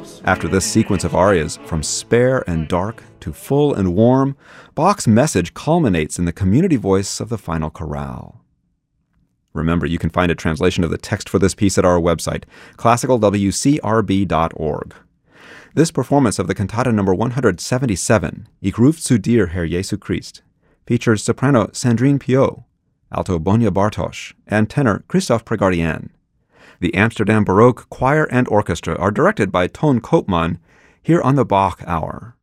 After this sequence of arias, from spare and dark to full and warm, Bach's message culminates in the community voice of the final chorale. Remember, you can find a translation of the text for this piece at our website, classicalwcrb.org. This performance of the cantata number 177, Ich ruf zu dir, Herr Jesu Christ, features soprano Sandrine Piot, alto Bonia Bartosz, and tenor Christoph Pregardien. The Amsterdam Baroque Choir and Orchestra are directed by Ton Koopman here on the Bach Hour.